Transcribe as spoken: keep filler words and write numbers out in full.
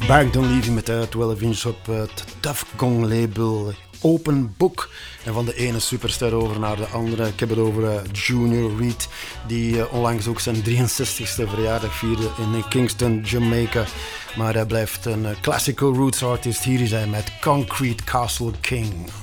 Back Don't Leave You met de twaalf inch op het Tuff Gong label. Open Book. En van de ene superster over naar de andere. Ik heb het over uh, Junior Reid, die uh, onlangs ook zijn drieënzestigste verjaardag vierde in Kingston, Jamaica. Maar hij blijft een uh, classical roots artist. Hier is hij met Concrete Castle King.